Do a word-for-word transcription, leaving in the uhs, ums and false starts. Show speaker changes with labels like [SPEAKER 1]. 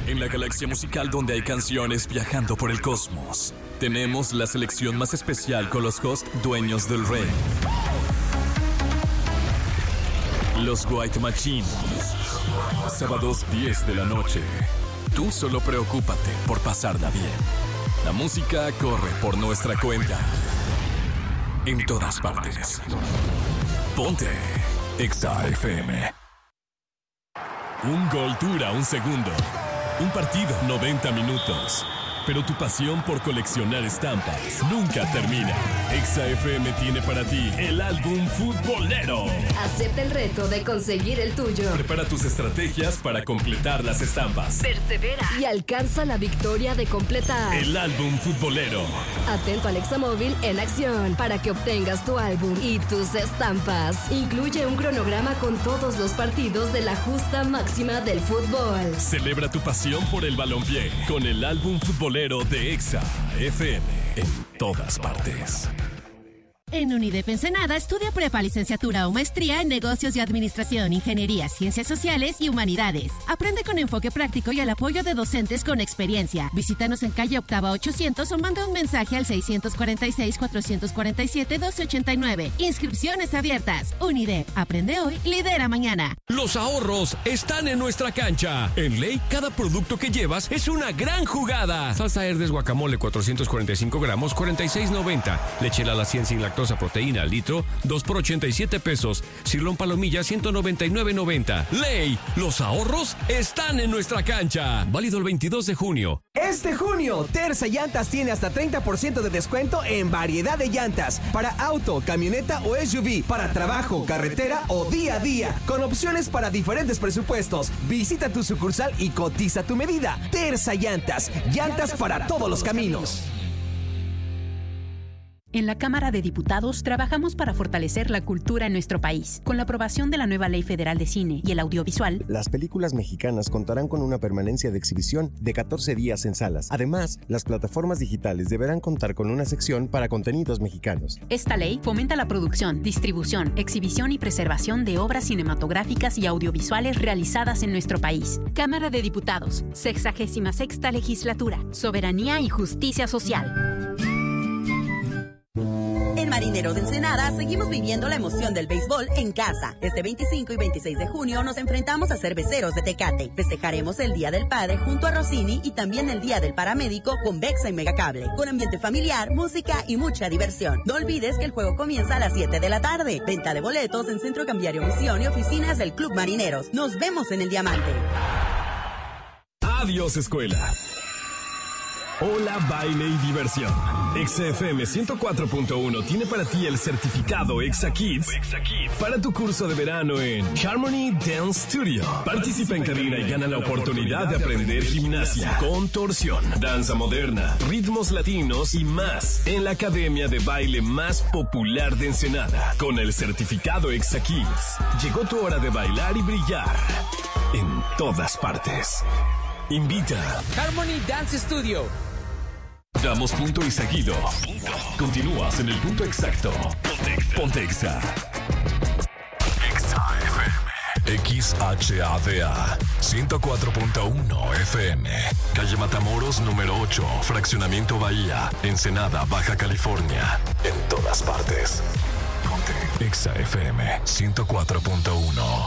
[SPEAKER 1] En la galaxia musical donde hay canciones viajando por el cosmos, tenemos la selección más especial con los hosts dueños del rey. Los White Machine. Sábados diez de la noche. Tú solo preocúpate por pasarla bien. La música corre por nuestra cuenta. En todas partes. Ponte Exa F M. Un gol dura un segundo. Un partido, noventa minutos. Pero tu pasión por coleccionar estampas nunca termina. Exa F M tiene para ti el álbum futbolero.
[SPEAKER 2] Acepta el reto de conseguir el tuyo.
[SPEAKER 1] Prepara tus estrategias para completar las estampas.
[SPEAKER 2] Persevera y alcanza la victoria de completar
[SPEAKER 1] el álbum futbolero.
[SPEAKER 2] Atento al Exa Móvil en acción para que obtengas tu álbum y tus estampas. Incluye un cronograma con todos los partidos de la justa máxima del fútbol.
[SPEAKER 1] Celebra tu pasión por el balompié con el álbum futbolero de Exa F M en todas partes.
[SPEAKER 3] En UNIDEP Ensenada estudia prepa, licenciatura o maestría en negocios y administración, ingeniería, ciencias sociales y humanidades. Aprende con enfoque práctico y el apoyo de docentes con experiencia. Visítanos en calle Octava ochocientos o manda un mensaje al seiscientos cuarenta y seis, cuatrocientos cuarenta y siete, doce ochenta y nueve. Inscripciones abiertas. UNIDEP. Aprende hoy, lidera mañana.
[SPEAKER 4] Los ahorros están en nuestra cancha. En Ley, cada producto que llevas es una gran jugada. Salsa Herdes guacamole cuatrocientos cuarenta y cinco gramos, cuarenta y seis noventa. Leche Lala cien sin lactosa proteína al litro, dos por ochenta y siete pesos. Cirlón palomilla, ciento noventa y nueve noventa. Ley, los ahorros están en nuestra cancha. Válido el veintidós de junio.
[SPEAKER 5] Este junio, Terza Llantas tiene hasta treinta por ciento de descuento en variedad de llantas para auto, camioneta o S U V, para trabajo, carretera o día a día, con opciones para diferentes presupuestos. Visita tu sucursal y cotiza tu medida. Terza Llantas, llantas para todos los caminos.
[SPEAKER 6] En la Cámara de Diputados trabajamos para fortalecer la cultura en nuestro país. Con la aprobación de la nueva Ley Federal de Cine y el Audiovisual,
[SPEAKER 7] las películas mexicanas contarán con una permanencia de exhibición de catorce días en salas. Además, las plataformas digitales deberán contar con una sección para contenidos mexicanos.
[SPEAKER 6] Esta ley fomenta la producción, distribución, exhibición y preservación de obras cinematográficas y audiovisuales realizadas en nuestro país. Cámara de Diputados, sexagésima sexta legislatura, soberanía y justicia social.
[SPEAKER 8] En Marineros de Ensenada seguimos viviendo la emoción del béisbol en casa. Este veinticinco y veintiséis de junio nos enfrentamos a Cerveceros de Tecate. Festejaremos el Día del Padre junto a Rossini y también el Día del Paramédico con Vexa y Megacable, con ambiente familiar, música y mucha diversión. No olvides que el juego comienza a las siete de la tarde. Venta de boletos en Centro Cambiario Misión y oficinas del Club Marineros. Nos vemos en el Diamante.
[SPEAKER 1] Adiós, escuela. Hola, baile y diversión. Exa F M ciento cuatro punto uno tiene para ti el certificado Exa Kids para tu curso de verano en Harmony Dance Studio. Participa en cabina y gana la oportunidad de aprender gimnasia, contorsión, danza moderna, ritmos latinos y más en la academia de baile más popular de Ensenada. Con el certificado Exa Kids, llegó tu hora de bailar y brillar en todas partes. Invita
[SPEAKER 9] Harmony Dance Studio.
[SPEAKER 1] Damos punto y seguido. Continúas en el punto exacto. Ponte Exa. Exa F M. X H A D A ciento cuatro punto uno F M. Calle Matamoros número ocho, Fraccionamiento Bahía, Ensenada, Baja California. En todas partes. Ponte Exa F M ciento cuatro punto uno.